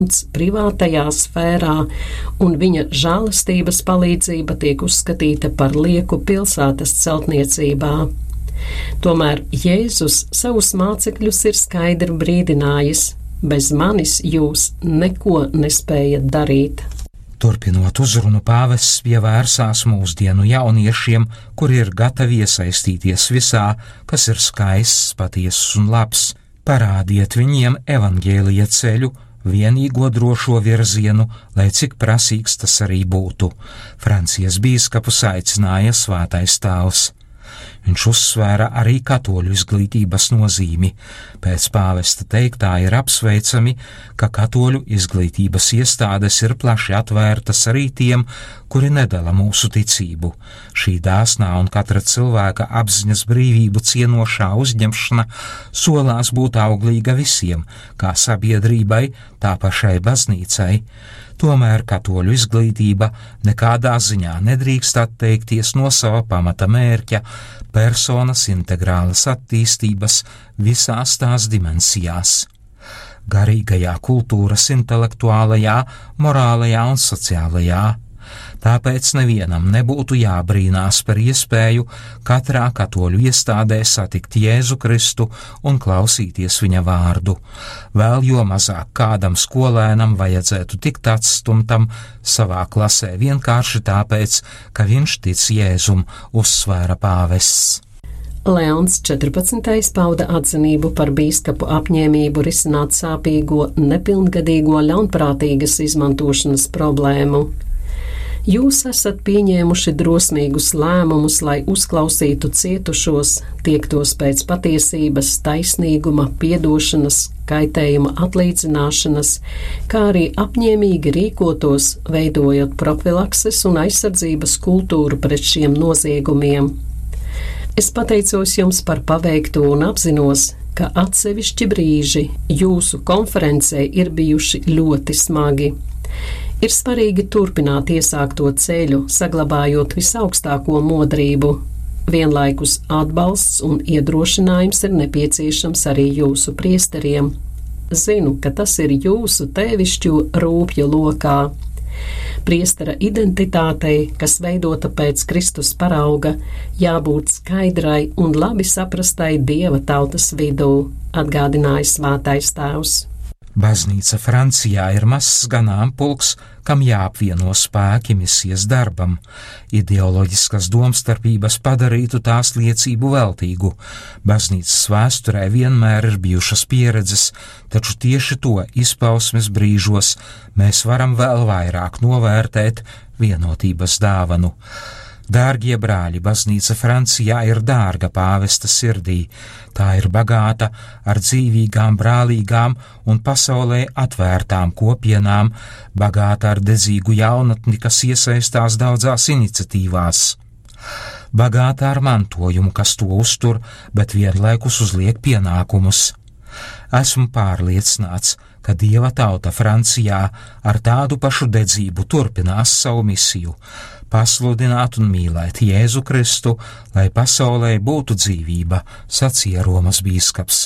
privātajā sfērā, un viņa žēlastības palīdzība tiek uzskatīta par lieku pilsētas celtniecībā. Tomēr Jēzus savus mācekļus ir skaidri brīdinājis: bez manis jūs neko nespējat darīt. Turpinot uzrunu, pāvests pievērsās mūsdienu jauniešiem, kuri ir gatavi iesaistīties visā, kas ir skaists, patiesis un labs. Parādiet viņiem evaņģēlija ceļu, vienīgo drošo virzienu, lai cik prasīgs tas arī būtu, Francijas bīskapus aicināja Svētais Tēvs. Viņš uzsvēra arī katoļu izglītības nozīmi. Pēc pāvesta teiktā ir apsveicami, ka katoļu izglītības iestādes ir plaši atvērtas arī tiem, kuri nedala mūsu ticību. Šī dāsnā un katra cilvēka apziņas brīvību cienošā uzņemšana solās būt auglīga visiem, kā sabiedrībai, tā pašai baznīcai. Tomēr katoļu izglītība nekādā ziņā nedrīkst atteikties no sava pamata mērķa – personas integrālas attīstības visās tās dimensijās. Garīgajā, kultūras, intelektuālajā, morālajā un sociālajā. Tāpēc nevienam nebūtu jābrīnās par iespēju katrā katoļu iestādē satikt Jēzu Kristu un klausīties viņa vārdu. Vēl jo mazāk kādam skolēnam vajadzētu tikt atstumtam savā klasē vienkārši tāpēc, ka viņš tic Jēzum, uzsvēra pāvests. Leons 14. pauda atzinību par bīskapu apņēmību risināt sāpīgo, nepilngadīgo ļaunprātīgas izmantošanas problēmu. Jūs esat pieņēmuši drosmīgus lēmumus, lai uzklausītu cietušos, tiektos pēc patiesības, taisnīguma, piedošanas, kaitējuma atlīdzināšanas, kā arī apņēmīgi rīkotos, veidojot profilakses un aizsardzības kultūru pret šiem noziegumiem. Es pateicos jums par paveikto un apzinos, ka atsevišķi brīži jūsu konferencē ir bijuši ļoti smagi. Ir svarīgi turpināt iesākto ceļu, saglabājot visaugstāko modrību. Vienlaikus atbalsts un iedrošinājums ir nepieciešams arī jūsu priesteriem. Zinu, ka tas ir jūsu tēvišķu rūpju lokā. Priestera identitātei, kas veidota pēc Kristus parauga, jābūt skaidrai un labi saprastai Dieva tautas vidū, atgādināja Svētais Tēvs. Baznīca Francijā ir mazs ganāmpulks, kam jāapvieno spēki misijas darbam. Ideoloģiskas domstarpības padarītu tās liecību veltīgu. Baznīcas vēsturē vienmēr ir bijušas pieredzes, taču tieši to izpausmes brīžos mēs varam vēl vairāk novērtēt vienotības dāvanu. Dārgie brāļi, baznīca Francijā ir dārga pāvesta sirdī. Tā ir bagāta ar dzīvīgām, brālīgām un pasaulē atvērtām kopienām, bagāta ar dedzīgu jaunatni, kas iesaistās daudzās iniciatīvās. Bagāta ar mantojumu, kas to uztur, bet vienlaikus uzliek pienākumus. Esmu pārliecināts, ka Dieva tauta Francijā ar tādu pašu dedzību turpinās savu misiju – pasludināt un mīlēt Jēzu Kristu, lai pasaulē būtu dzīvība, sacīja Romas bīskaps.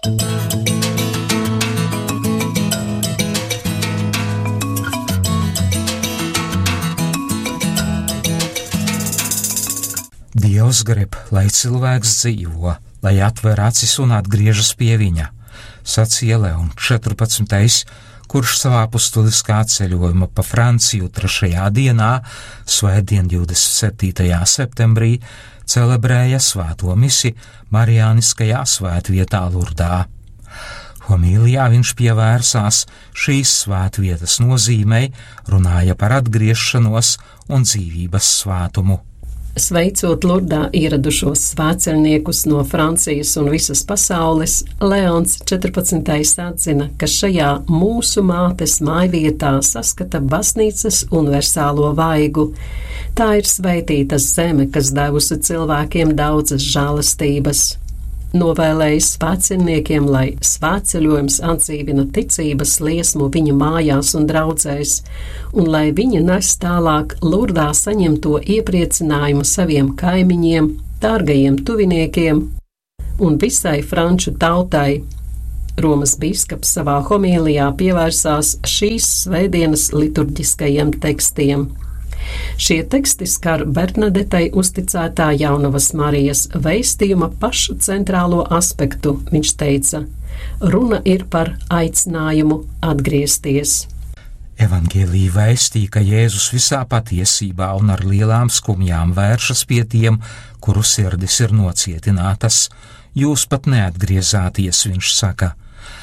Dievs grib, lai cilvēks dzīvo, lai atver acis un atgriežas pie viņa, sacīja Leons 14. kurš savā apustuliskā ceļojuma pa Franciju 3. dienā, svētdien 27. septembrī, celebrēja svēto misi Marijāniskajā svētvietā Lurdā. Homīlijā viņš pievērsās šīs svētvietas nozīmei, runāja par atgriešanos un dzīvības svētumu. Sveicot Lurdā ieradušos svētceļniekus no Francijas un visas pasaules, Leons 14. atzina, ka šajā mūsu mātes mājvietā saskata baznīcas universālo vaigu. Tā ir svētīta zeme, kas devusi cilvēkiem daudzas žēlastības. Novēlējis svētceļniekiem, lai svētceļojums atdzīvina ticības liesmu viņu mājās un draudzēs, un lai viņi nes tālāk Lurdā saņemto iepriecinājumu saviem kaimiņiem, dārgajiem tuviniekiem un visai franču tautai. Romas bīskaps savā homīlijā pievērsās šīs svētdienas liturģiskajiem tekstiem. Šie teksti skar Bernadetei uzticētā Jaunavas Marijas vēstījuma pašu centrālo aspektu. Viņš teica, runa ir par aicinājumu atgriezties. Evangēlija vēstīja, ka Jēzus visā patiesībā un ar lielām skumjām vēršas pie tiem, kuru sirdis ir nocietinātas. Jūs pat neatgriezāties, viņš saka.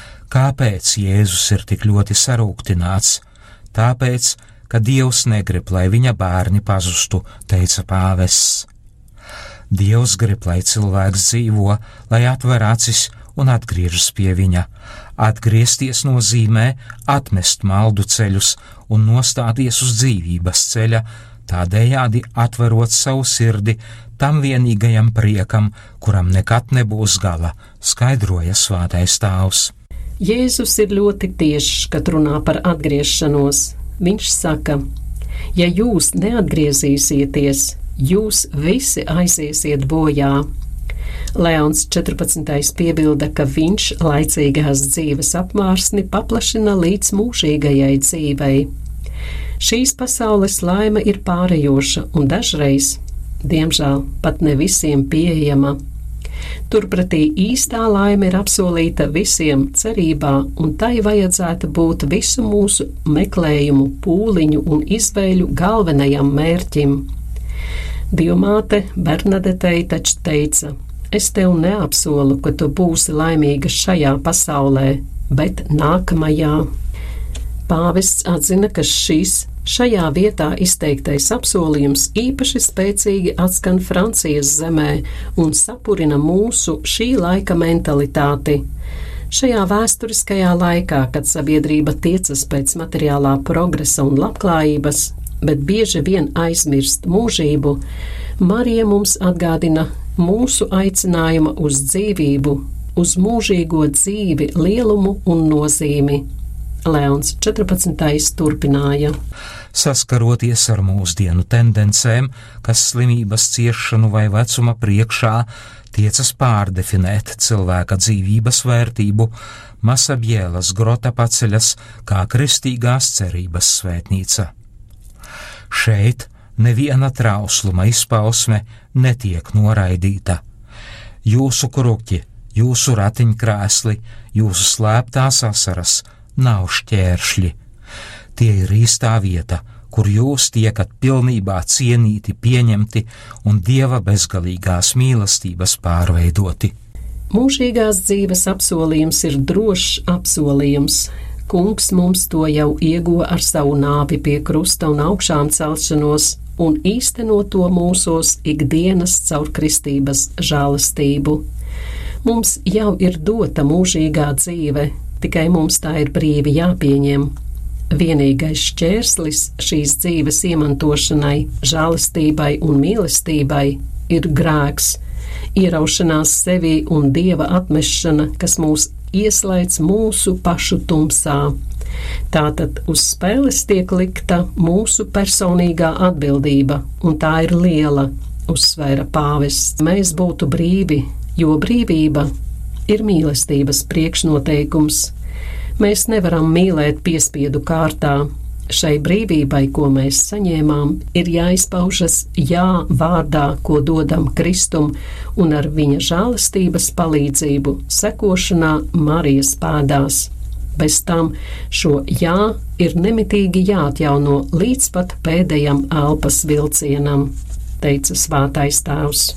Kāpēc Jēzus ir tik ļoti sarūktināts? Tāpēc, ka Dievs negrib, lai viņa bērni pazustu, teica pāvests. Dievs grib, lai cilvēks dzīvo, lai atver acis un atgriežas pie viņa. Atgriezties nozīmē atmest maldu ceļus un nostāties uz dzīvības ceļa, tādējādi atverot savu sirdi tam vienīgajam priekam, kuram nekad nebūs gala, skaidroja svētais tēvs. Jēzus ir ļoti tiešs, kad runā par atgriešanos. Viņš saka, ja jūs neatgriezīsieties, jūs visi aiziesiet bojā. Leons 14. piebilda, ka viņš laicīgās dzīves apmārsni paplašina līdz mūžīgajai dzīvei. Šīs pasaules laime ir pārējoša un dažreiz, diemžēl, pat ne visiem pieejama. Turpretī īstā laime ir apsolīta visiem cerībā, un tai vajadzētu būt visu mūsu meklējumu, pūliņu un izvēļu galvenajam mērķim. Dievmāte Bernadetei taču teica, es tev neapsolu, ka tu būsi laimīga šajā pasaulē, bet nākamajā. Pāvests atzina, ka šajā vietā izteiktais apsolījums īpaši spēcīgi atskan Francijas zemē un sapurina mūsu šī laika mentalitāti. Šajā vēsturiskajā laikā, kad sabiedrība tiecas pēc materiālā progresa un labklājības, bet bieži vien aizmirst mūžību, Marija mums atgādina mūsu aicinājuma uz dzīvību, uz mūžīgo dzīvi, lielumu un nozīmi. Leons 14. turpināja. Saskaroties ar mūsdienu tendencēm, kas slimības ciešanu vai vecuma priekšā tiecas pārdefinēt cilvēka dzīvības vērtību, Masabielas grota paceļas kā kristīgās cerības svētnīca. Šeit neviena trausluma izpausme netiek noraidīta. Jūsu kruķi, jūsu ratiņkrēsli, jūsu slēptās asaras nav šķēršļi. Tie ir īstā vieta, kur jūs tiekat pilnībā cienīti, pieņemti un Dieva bezgalīgās mīlestības pārveidoti. Mūžīgās dzīves apsolījums ir drošs apsolījums. Kungs mums to jau ieguva ar savu nāvi pie krusta un augšām celšanos un īsteno to mūsos ikdienas caur kristības žēlastību. Mums jau ir dota mūžīgā dzīve, tikai mums tā ir brīvi jāpieņem. Vienīgais šķērslis šīs dzīves iemantošanai, žēlastībai un mīlestībai ir grēks, ieraušanās sevī un Dieva atmešana, kas mūs ieslēdz mūsu pašu tumsā. Tātad uz spēles tiek likta mūsu personīgā atbildība, un tā ir liela, uzsvēra pāvests. Mēs būtu brīvi, jo brīvība ir mīlestības priekšnoteikums. Mēs nevaram mīlēt piespiedu kārtā. Šai brīvībai, ko mēs saņēmām, ir jāizpaužas jā vārdā, ko dodam Kristum, un ar viņa žēlastības palīdzību sekošanā Marijas pēdās. Bez tam šo jā ir nemitīgi jāatjauno līdz pat pēdējam elpas vilcienam, teica svētais tēvs.